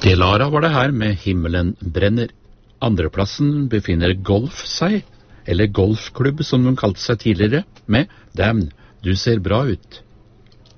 Delara var det her med Himmelen brenner. Andreplassen befinner Golf seg, eller Golfklubb som de kalte seg tidligere, med Damn, du ser bra ut.